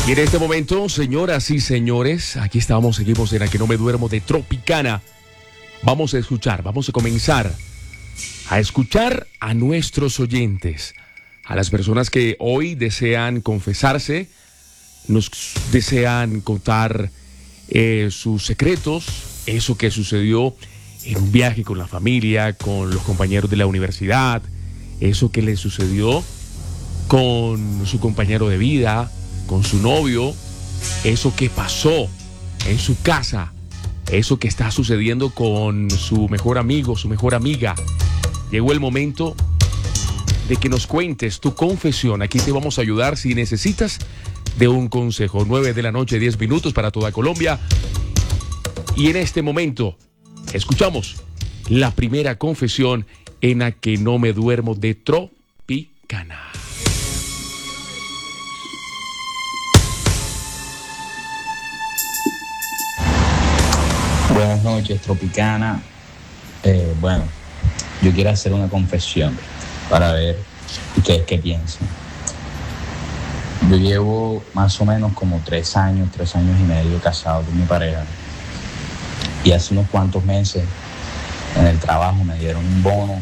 Y en este momento, señoras y señores, aquí estamos, seguimos en A Que No Me Duermo de Tropicana. Vamos a escuchar, vamos a comenzar a escuchar a nuestros oyentes, a las personas que hoy desean confesarse, nos desean contar sus secretos, eso que sucedió en un viaje con la familia, con los compañeros de la universidad, eso que le sucedió con su compañero de vida, con su novio, eso que pasó en su casa, eso que está sucediendo con su mejor amigo, su mejor amiga. Llegó el momento de que nos cuentes tu confesión. Aquí te vamos a ayudar si necesitas de un consejo. 9 de la noche, 10 minutos para toda Colombia. Y en este momento escuchamos la primera confesión en A Que No Me Duermo de Tropicana. Buenas noches, Tropicana. Bueno, yo quiero hacer una confesión para ver ustedes qué piensan. Yo llevo más o menos como 3 años y medio casado con mi pareja. Y hace unos cuantos meses en el trabajo me dieron un bono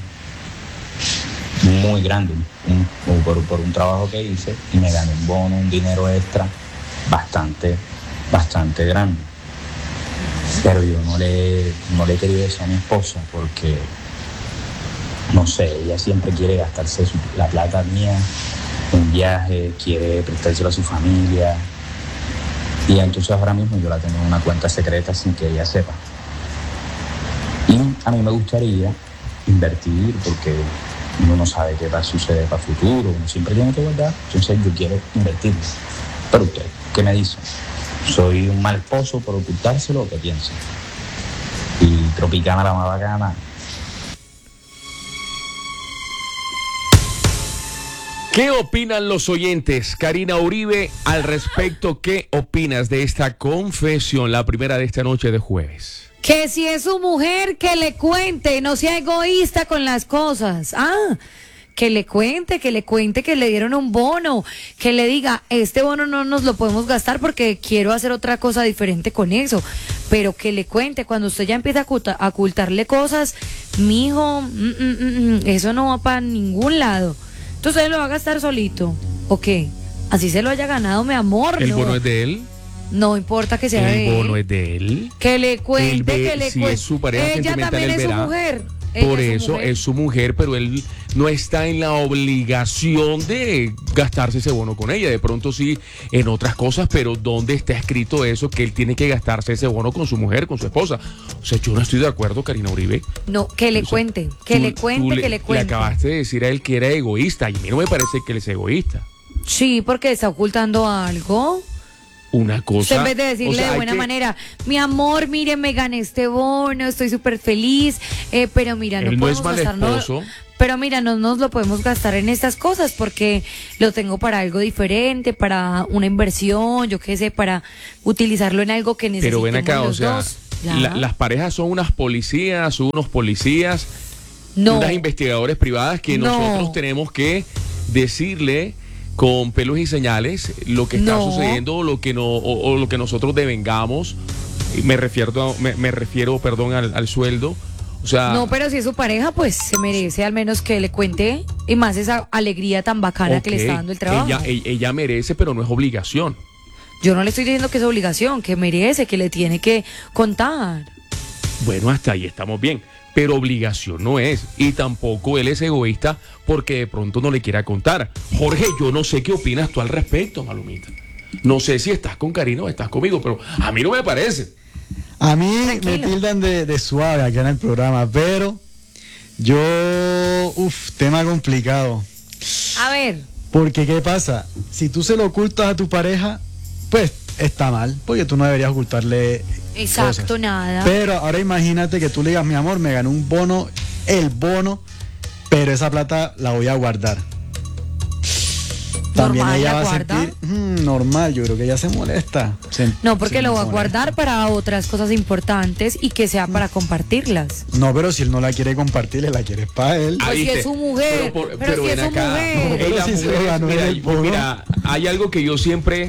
muy grande por un trabajo que hice, y me gané un bono, un dinero extra bastante grande. Pero yo no le he querido decir a mi esposa porque, no sé, ella siempre quiere gastarse la plata mía en viaje, quiere prestárselo a su familia. Y entonces ahora mismo yo la tengo en una cuenta secreta sin que ella sepa. Y a mí me gustaría invertir porque uno no sabe qué va a suceder para el futuro, uno siempre tiene que guardar. Entonces yo quiero invertir. Pero usted, ¿qué me dice? ¿Soy un mal esposo por ocultárselo o qué piensa? Y Tropicana, la más bacana. ¿Qué opinan los oyentes? Karina Uribe, al respecto, ¿qué opinas de esta confesión, la primera de esta noche de jueves? Que si es su mujer, que le cuente, no sea egoísta con las cosas. Que le cuente que le dieron un bono, que le diga, este bono no nos lo podemos gastar porque quiero hacer otra cosa diferente con eso, pero que le cuente. Cuando usted ya empieza a ocultarle cosas, mijo, eso no va para ningún lado. Entonces lo va a gastar solito, ¿o qué? Así se lo haya ganado, mi amor. ¿El no. bono es de él? No importa que sea de él. ¿El bono es de él? Que le cuente, que le si cuente. es su pareja Ella sentimental, también él es su verá. mujer. Por eso es su mujer, pero él no está en la obligación de gastarse ese bono con ella. De pronto sí en otras cosas, pero ¿dónde está escrito eso? Que él tiene que gastarse ese bono con su mujer, con su esposa. O sea, yo no estoy de acuerdo, Karina Uribe. No, que le cuente, que le cuente. Le acabaste de decir a él que era egoísta, y a mí no me parece que él es egoísta. Sí, porque está ocultando algo. Una cosa. Usted en vez de decirle de buena manera, mi amor, mire, me gané este bono, estoy súper feliz, pero mira, no podemos gastarnos. Pero mira, no nos lo podemos gastar en estas cosas porque lo tengo para algo diferente, para una inversión, yo qué sé, para utilizarlo en algo que necesitemos. Pero ven acá, los dos. Las parejas son unas policías, unos policías, unas investigadores privadas que nosotros tenemos que decirle con pelos y señales lo que está sucediendo o lo que nosotros devengamos. Me refiero al sueldo. O sea, no, pero si es su pareja, pues se merece al menos que le cuente, y más esa alegría tan bacana que le está dando el trabajo. Ella merece, pero no es obligación. Yo no le estoy diciendo que es obligación, que merece, que le tiene que contar. Bueno, hasta ahí estamos bien. Pero obligación no es, y tampoco él es egoísta porque de pronto no le quiera contar. Jorge, yo no sé qué opinas tú al respecto, Malumita. No sé si estás con Karina o estás conmigo, pero a mí no me parece. A mí me tildan de suave acá en el programa, pero yo, tema complicado. A ver. Porque, ¿qué pasa? Si tú se lo ocultas a tu pareja, pues está mal, porque tú no deberías ocultarle cosas. Nada. Pero ahora imagínate que tú le digas, mi amor, me gané un bono, pero esa plata la voy a guardar. También normal, ella va a sentir normal, yo creo que ella se molesta. No, porque lo va a guardar para otras cosas importantes y que sea para compartirlas. No, pero si él no la quiere compartir, la quiere para él. Pues si es su mujer. Pero si es su mujer. Mira, hay algo que yo siempre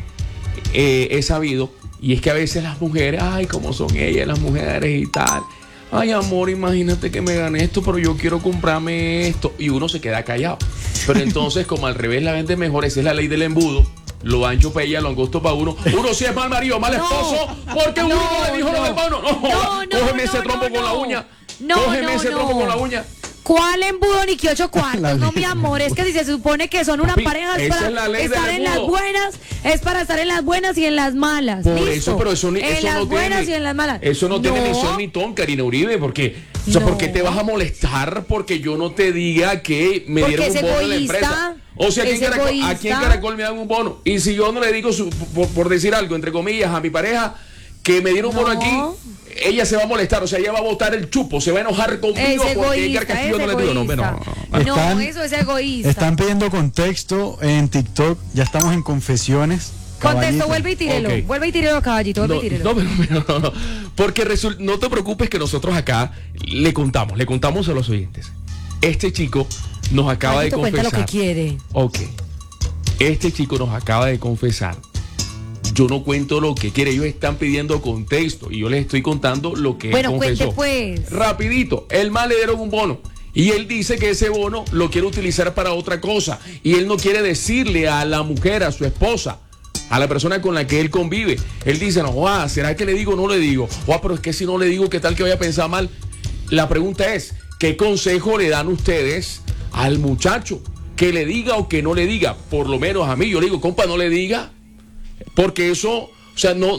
he sabido, y es que a veces las mujeres, ay, cómo son ellas, las mujeres y tal. Ay, amor, imagínate que me gané esto, pero yo quiero comprarme esto. Y uno se queda callado. Pero entonces, como al revés la vende mejor, esa es la ley del embudo. Lo ancho para ella, lo angosto para uno. Uno sí es mal marido, mal esposo, porque uno no le dijo lo del bono. Cógeme ese trompo con la uña. Cógeme ese trompo con la uña. ¿Cuál embudo ni que 8 cuartos? No, mi amor, es que si se supone que son una pareja es para estar en las buenas, es para estar en las buenas y en las malas. Por ¿listo? Eso, pero eso en las no buenas tiene, y en las malas. Eso no tiene ni son ni ton, Karina Uribe, porque, o sea, ¿por qué te vas a molestar porque yo no te diga que me Porque dieron un bono de la empresa? O sea, aquí en Caracol me dan un bono. Y si yo no le digo, por decir algo, entre comillas, a mi pareja, que me dieron un bono aquí, ella se va a molestar, o sea, ella va a botar el chupo, se va a enojar conmigo porque Castillo no le digo, no, eso es egoísta. Están pidiendo contexto en TikTok, ya estamos en confesiones. Contexto, vuelve y tírelo, vuelve y tírelo, caballito, vuelve y tírelo. No, porque no te preocupes que nosotros acá le contamos a los oyentes. Este chico nos acaba de confesar. Cuenta lo que quiere. Ok, este chico nos acaba de confesar. Yo no cuento lo que quiere, ellos están pidiendo contexto y yo les estoy contando lo que él confesó. Cuente pues. Rapidito, el mal le dieron un bono y él dice que ese bono lo quiere utilizar para otra cosa y él no quiere decirle a la mujer, a su esposa, a la persona con la que él convive. Él dice, no, ¿será que le digo o no le digo? Pero es que si no le digo, ¿qué tal que vaya a pensar mal? La pregunta es, ¿qué consejo le dan ustedes al muchacho? Que le diga o que no le diga. Por lo menos a mí, yo le digo, compa, no le diga. Porque eso, o sea, no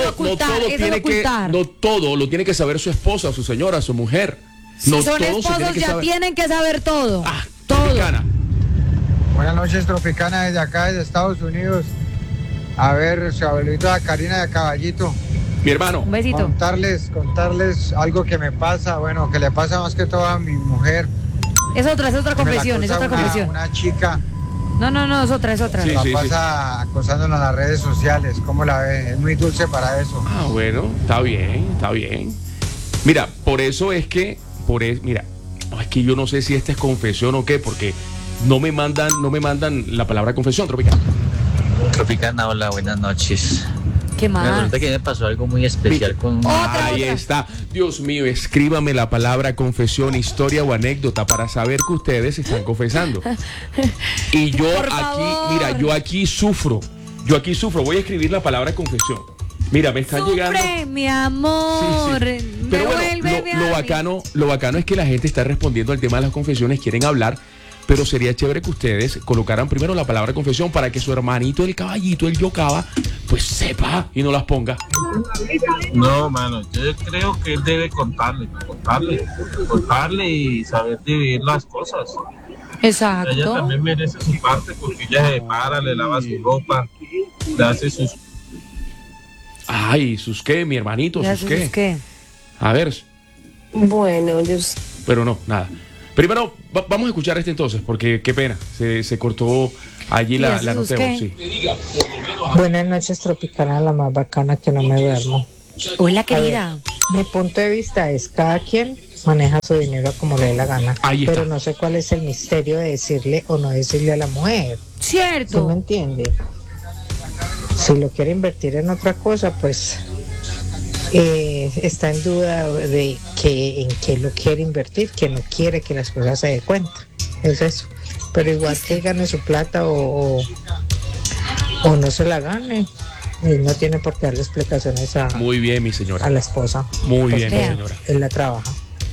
todo lo tiene que saber su esposa, su señora, su mujer. Si no son esposos ya tienen que saber todo. Todo. Tropicana. Buenas noches, Tropicana, desde acá, desde Estados Unidos. A ver, su abuelita Karina de Caballito. Mi hermano. Un besito. Contarles algo que me pasa, bueno, que le pasa más que todo a mi mujer. Es otra confesión, Una chica. No, es otra. Sí, la pasa acosándola en las redes sociales. ¿Cómo la ve? Es muy dulce para eso. Bueno, está bien. Mira, por eso es que, mira, es que yo no sé si esta es confesión o qué, porque no me mandan la palabra confesión, Tropicana. Tropicana, hola, buenas noches. ¿Qué más? Resulta que me pasó algo muy especial con... Ahí está. Dios mío, escríbame la palabra confesión, historia o anécdota para saber que ustedes están confesando. Y yo yo aquí sufro. Voy a escribir la palabra confesión. Mira, me están llegando... mi amor. Sí. Pero bueno, lo bacano es que la gente está respondiendo al tema de las confesiones, quieren hablar. Pero sería chévere que ustedes colocaran primero la palabra confesión para que su hermanito, el caballito, el yocaba, pues sepa y no las ponga. No, mano, yo creo que él debe contarle y saber dividir las cosas. Exacto. Ella también merece su parte porque ella se para, le lava su ropa, le hace sus... Ay, ¿sus qué, mi hermanito? ¿Sus qué? A ver. Bueno, Pero no, nada. Primero, vamos a escuchar entonces, porque qué pena, se cortó allí la notemos, sí. Buenas noches, Tropicana, la más bacana que no me duermo. Hola, querida. Mi punto de vista es cada quien maneja su dinero como le dé la gana. Pero no sé cuál es el misterio de decirle o no decirle a la mujer. Cierto. ¿Sí me entiende? Si lo quiere invertir en otra cosa, pues... está en duda de en qué lo quiere invertir, que no quiere que las cosas se dé cuenta, es eso. Pero igual que gane su plata o no se la gane, y no tiene por qué darle explicaciones Muy bien, mi señora. a la esposa. Muy bien, mi señora. Él la trabaja.